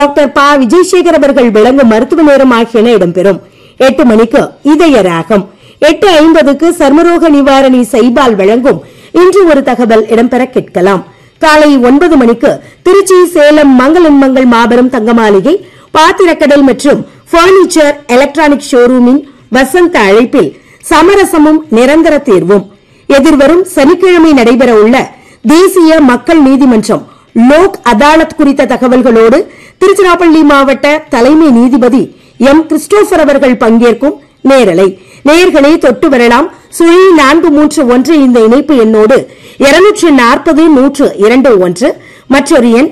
Doctor ப. விஜயசேகர் அவர்கள் விளங்கும் மருத்துவ நேரம் ஆகியன இடம்பெறும். 8 மணிக்கு இதய ராகம், 8:50க்கு சர்மரோக நிவாரணி சைபால் வழங்கும் இன்று ஒரு தகவல் இடம்பெற கேட்கலாம். காலை 9 மணிக்கு திருச்சி சேலம் மங்களன் மங்கள் மாபெரும் தங்கமாளிகை பாத்திரக்கடல் மற்றும் பர்னிச்சர் எலக்ட்ரானிக் ஷோரூமின் வசந்த அழைப்பில் சமரசமும் நிரந்தர தீர்வும், எதிர்வரும் சனிக்கிழமை நடைபெற உள்ள தேசிய மக்கள் நீதிமன்றம் லோக் அதாலத் குறித்த தகவல்களோடு திருச்சிராப்பள்ளி மாவட்ட தலைமை நீதிபதி எம். கிறிஸ்டோபர் அவர்கள் பங்கேற்கும் நேரலை. நேயர்களே தொட்டு வரலாம். 431 இந்த இணைப்பு எண்ணோடு 240-102-1 மற்றொரு எண்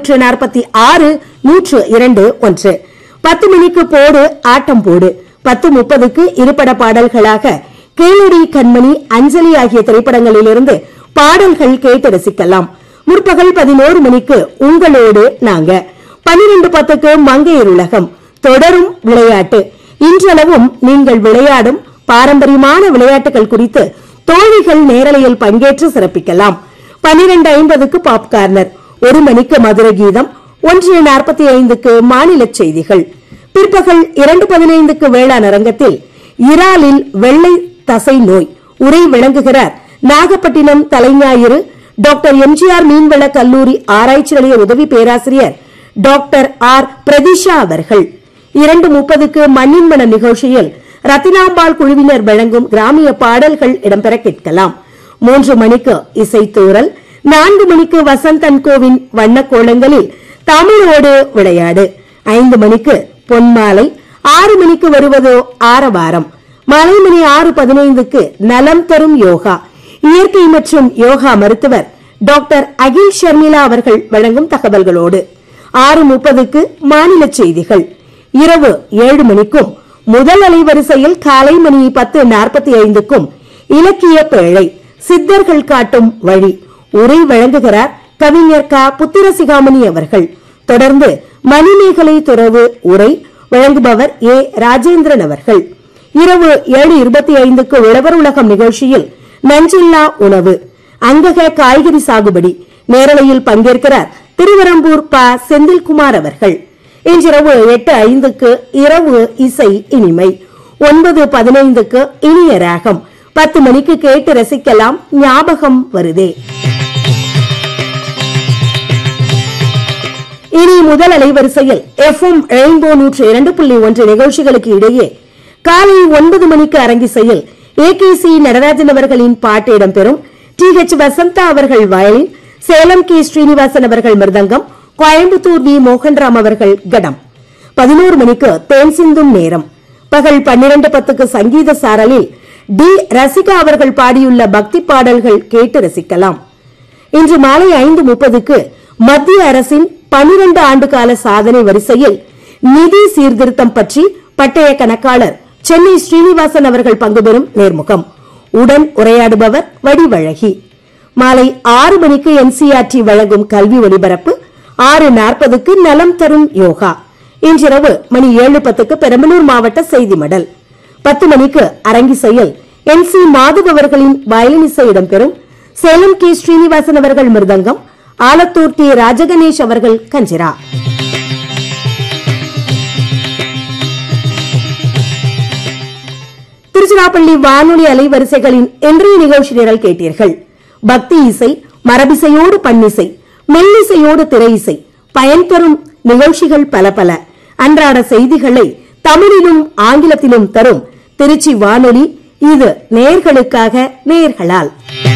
246-102-1. 10 மணிக்கு போடு ஆட்டம் போடு, 10:30க்கு இருபட பாடல்களாக கேளடி கண்மணி அஞ்சலி ஆகிய திரைப்படங்களிலிருந்து பாடல்கள் கேட்டு ரசிக்கலாம். முற்பகல் 11 மணிக்கு உங்களோடு நாங்க, 12:10க்கு மங்கையர் உலகம் தொடரும் விளையாட்டு. இன்றளவும் நீங்கள் விளையாடும் பாரம்பரியமான விளையாட்டுகள் குறித்து தோழிகள் நேரலையில் பங்கேற்று சிறப்பிக்கலாம். 12:50க்கு பாப்கார்னர், 1 மணிக்கு மதுர கீதம், 1:45க்கு மாநில செய்திகள். பிற்பகல் 2:15க்கு வேளாண் அரங்கத்தில் இறாலில் வெள்ளை தசை நோய் உரை விளங்குகிறார் நாகப்பட்டினம் தலைஞாயிறு டாக்டர் எம்ஜிஆர் மீன்வள கல்லூரி ஆராய்ச்சி நிலைய உதவி பேராசிரியர் டாக்டர் ஆர். பிரதிஷா அவர்கள். 2:30க்கு மண்ணின் மன நிகழ்ச்சியில் ரத்தினாம்பாள் குழுவினர் வழங்கும் கிராமிய பாடல்கள் இடம்பெற கேட்கலாம். 3 மணிக்கு இசைத்தூரல், 4 மணிக்கு வசந்தன் கோவின் வண்ணக்கோலங்களில் தமிழோடு விளையாடு, 5 மணிக்கு பொன்மாலை, 6 மணிக்கு வருவதோ ஆரவாரம், மாலை மணி 6:15க்கு நலம் தரும் யோகா இயற்கை மற்றும் யோகா மருத்துவர் டாக்டர் அகில் ஷர்மிளா அவர்கள் வழங்கும் தகவல்களோடு 6:30க்கு மாநில செய்திகள். இரவு 7 மணிக்கும் முதல் அலைவரிசையில் காலை மணி 10:45க்கும் இலக்கிய பேழை சித்தர்கள் காட்டும் வழி உரை வழங்குகிறார் கவிஞர் க. புத்திரசிகாமணி அவர்கள். தொடர்ந்து மணிமேகலை துறவு உரை வழங்குபவர் ஏ. ராஜேந்திரன் அவர்கள். இரவு 7:25க்கு உழவர் உலகம் நிகழ்ச்சியில் நஞ்சில்லா உணவு அங்கக காய்கறி சாகுபடி நேரலையில் பங்கேற்கிறார் திருவரம்பூர் ப. செந்தில்குமார் அவர்கள். இன்றிரவு 8:05க்கு இரவு இசை இனிமை, 9:15க்கு இனிய ராகம், 10 மணிக்கு கேட்டு ரசிக்கலாம் ஞாபகம் வருதே. இனி முதல் அலைவரிசையில் FM ரெயின்போ 102.1 நிகழ்ச்சிகளுக்கு இடையே காலை 9 மணிக்கு அரங்கிசையில் AKC நடராஜன் அவர்களின் பாட்டு இடம்பெறும். TH வசந்தா அவர்கள் வயலின், சேலம் கே. ஸ்ரீனிவாசன் அவர்கள் மிருதங்கம், கோயம்புத்தூர் வி. மோகன்ராம் அவர்கள் கடம். 11 மணிக்கு தேன் சிந்தும் நேரம். பகல் 12:10க்கு சங்கீத சாரலில் டி. ரசிகா அவர்கள் பாடியுள்ள பக்தி பாடல்கள் கேட்டு ரசிக்கலாம். இன்று மாலை 5:30க்கு மத்திய அரசின் 12 ஆண்டுகால சாதனை வரிசையில் நிதி சீர்திருத்தம் பற்றி பட்டய கணக்காளர் சென்னை ஸ்ரீனிவாசன் அவர்கள் பங்குபெறும் நேர்முகம். உடன் உரையாடுபவர் வடிவழகி. மாலை 6 மணிக்கு NCERT வழங்கும் கல்வி ஒலிபரப்பு, 6:40க்கு நலம் தரும் யோகா. இன்றிரவு மணி 7:10க்கு பெரம்பலூர் மாவட்ட செய்தி மடல். 10 மணிக்கு அரங்கிசையில் NC மாதவ் அவர்களின் வயலின் இசை இடம்பெறும். சேலம் கே. ஸ்ரீனிவாசன் அவர்கள் மிருதங்கம், ஆலத்தூர் டி. ராஜகணேஷ் அவர்கள் கஞ்சிரா. திருச்சிராப்பள்ளி வானொலி அலைவரிசைகளின் இன்றைய நிகழ்ச்சி நிரல் கேட்டீர்கள். பக்தி இசை, மரபிசையோடு பண்ணிசை, மெல்லிசையோடு திரை இசை, பயன்தரும் நிகழ்ச்சிகள் பல பல. அன்றாட செய்திகளை தமிழிலும் ஆங்கிலத்திலும் தரும் திருச்சி வானொலி. இது நேயர்களுக்காக நேயர்களால்.